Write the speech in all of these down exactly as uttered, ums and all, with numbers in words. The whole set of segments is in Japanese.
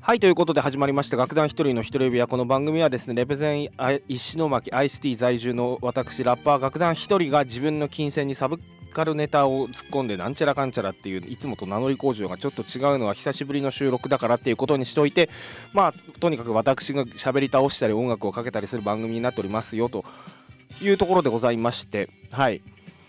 はい、ということで始まりました楽団一人の一人指輪。この番組はですね、レペゼン石巻アイスティー在住の私ラッパー楽団一人が自分の金銭にサブカルネタを突っ込んでなんちゃらかんちゃらっていう、いつもと名乗り工場がちょっと違うのは久しぶりの収録だからっていうことにしておいて、まあとにかく私が喋り倒したり音楽をかけたりする番組になっておりますよというところでございまして、はい、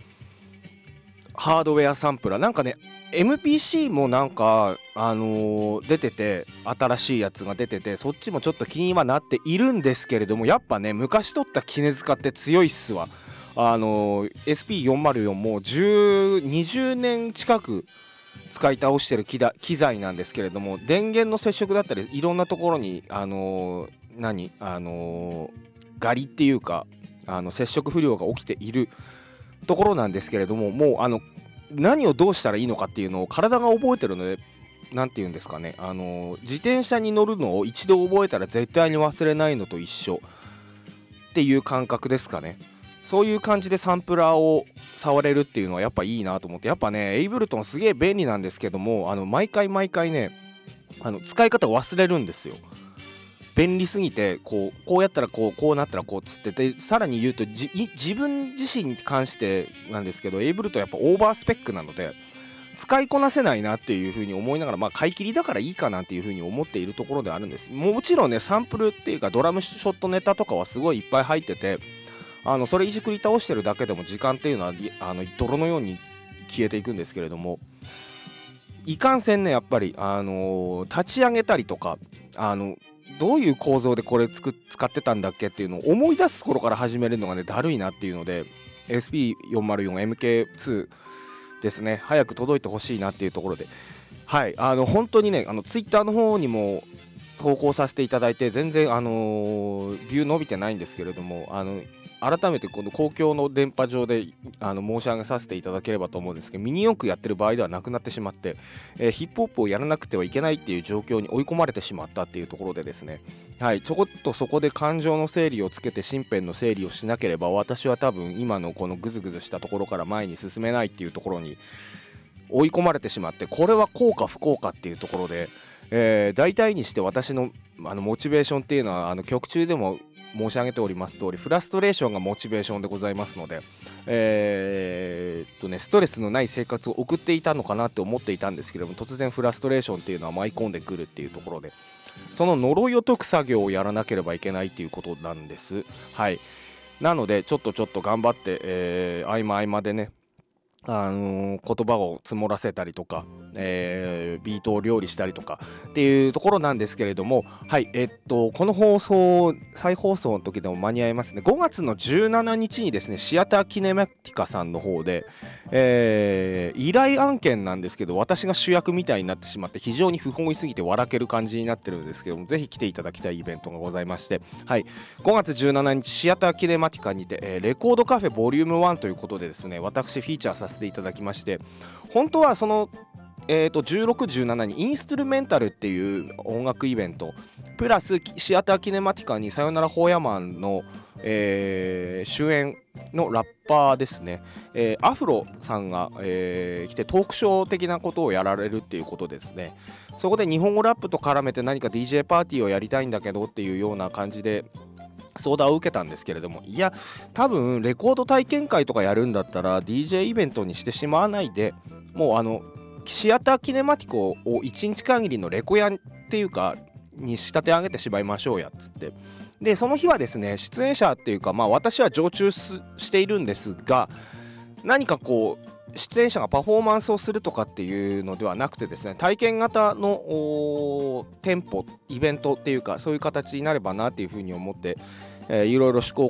ハードウェアサンプラーなんかね、エムピーシー もなんかあのー、出てて、新しいやつが出てて、そっちもちょっと気にはなっているんですけれども、やっぱね昔撮ったキネ塚って強いっすわ。あのー、エスピーよんまるよん もじゅう、にじゅうねん近く使い倒してる機材なんですけれども、電源の接触だったりいろんなところにあのー、何あのー、ガリっていうかあの接触不良が起きているところなんですけれども、もうあの何をどうしたらいいのかっていうのを体が覚えてるので、なんていうんですかね、あの自転車に乗るのを一度覚えたら絶対に忘れないのと一緒っていう感覚ですかね。そういう感じでサンプラーを触れるっていうのはやっぱいいなと思って、やっぱねエイブルトンすげえ便利なんですけども、あの毎回毎回ねあの使い方を忘れるんですよ。便利すぎて、こうこうやったらこうこうなったらこうっつってて、さらに言うとじ自分自身に関してなんですけど、エイブルトンやっぱオーバースペックなので使いこなせないなっていう風に思いながら、まあ買い切りだからいいかなっていう風に思っているところであるんです。もちろんねサンプルっていうかドラムショットネタとかはすごいいっぱい入ってて、あのそれいじくり倒してるだけでも時間っていうのはあの泥のように消えていくんですけれども、いかんせんねやっぱりあのー、立ち上げたりとか、あのどういう構造でこれつく使ってたんだっけっていうのを思い出す頃から始めるのがねだるいなっていうので、 エスピーよんまるよんエムケーツー ですね、早く届いてほしいなっていうところで、はい、あの本当にねあのツイッターの方にも投稿させていただいて、全然あのー、ビュー伸びてないんですけれども、あの改めてこの公共の電波上であの申し上げさせていただければと思うんですけど、ミニ四駆やってる場合ではなくなってしまって、えー、ヒップホップをやらなくてはいけないっていう状況に追い込まれてしまったっていうところでですね、はい、ちょこっとそこで感情の整理をつけて身辺の整理をしなければ、私は多分今のこのグズグズしたところから前に進めないっていうところに追い込まれてしまって、これは効か不効かっていうところで、えー、大体にして私のあのモチベーションっていうのはあの曲中でも申し上げております通り、フラストレーションがモチベーションでございますので、えー、っとねストレスのない生活を送っていたのかなって思っていたんですけども、突然フラストレーションっていうのは舞い込んでくるっていうところで、その呪いを解く作業をやらなければいけないっていうことなんです。はい、なのでちょっとちょっと頑張って、えー、合間合間でねあのー、言葉を積もらせたりとか、えー、ビートを料理したりとかっていうところなんですけれども、はいえっとこの放送再放送の時でも間に合いますね。ごがつのじゅうしちにちにですね、シアターキネマティカさんの方で、えー、依頼案件なんですけど、私が主役みたいになってしまって非常に不本意すぎて笑ける感じになってるんですけども、ぜひ来ていただきたいイベントがございまして、はい、ごがつじゅうしちにちシアターキネマティカにて、えー、レコードカフェボリュームワンということでですね、私フィーチャーさせていただきまして、本当はそのえー、とじゅうろく、じゅうしちにインストゥルメンタルっていう音楽イベントプラスシアターキネマティカにさよならホーヤマンの、えー、主演のラッパーですね、えー、アフロさんが、えー、来てトークショー的なことをやられるっていうことですね。そこで日本語ラップと絡めて何か ディージェー パーティーをやりたいんだけどっていうような感じで相談を受けたんですけれども、いや多分レコード体験会とかやるんだったら ディージェー イベントにしてしまわないで、もうあのシアターキネマティコをいちにち限りのレコヤンっていうかに仕立て上げてしまいましょうやっつって、でその日はですね出演者っていうか、まあ私は常駐しているんですが、何かこう出演者がパフォーマンスをするとかっていうのではなくてですね、体験型の店舗イベントっていうかそういう形になればなっていうふうに思って、えー、いろいろ試行